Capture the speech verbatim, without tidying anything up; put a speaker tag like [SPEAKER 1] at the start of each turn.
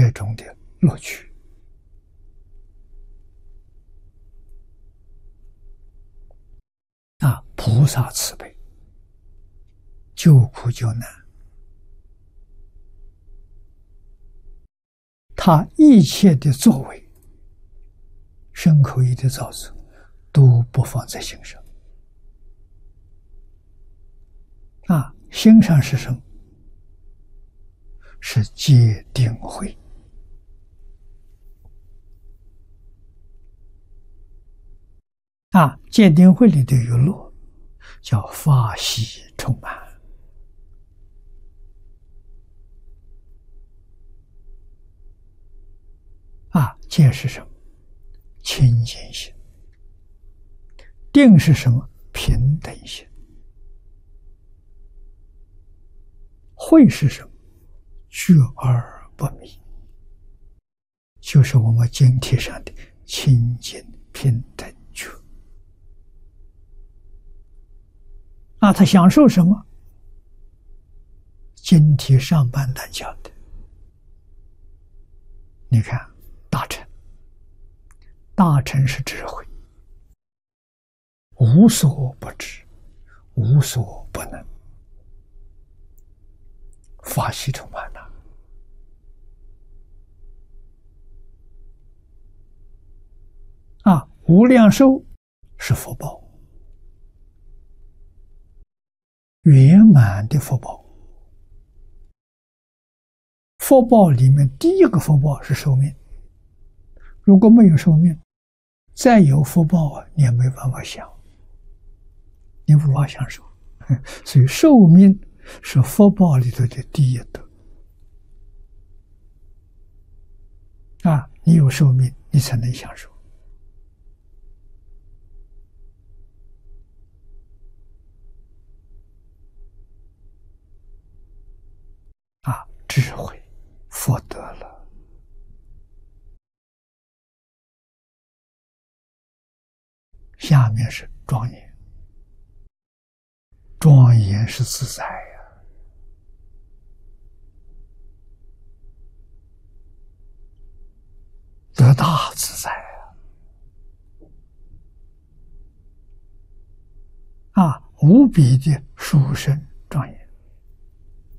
[SPEAKER 1] 切中的乐趣。啊，菩萨慈悲，救苦救难，他一切的作为，身口意的造作，都不放在心上。啊，心上是什么？是戒定慧。啊，戒定慧里头有乐，叫法喜充满。啊，戒是什么？清净心。定是什么？平等心。慧是什么？觉而不迷，就是我们经题上的清净平等觉。那他享受什么？经题上半段讲的，你看大乘，大乘是智慧，无所不知，无所不能，法喜充满了。啊，无量寿是福报，圆满的福报。福报里面第一个福报是寿命，如果没有寿命，再有福报啊，你也没办法享，你无法享受。所以寿命是福报里头的第一德。啊，你有寿命，你才能享受。啊，智慧福德了。下面是庄严，庄严是自在呀、得大自在呀、啊！啊，无比的殊胜庄严。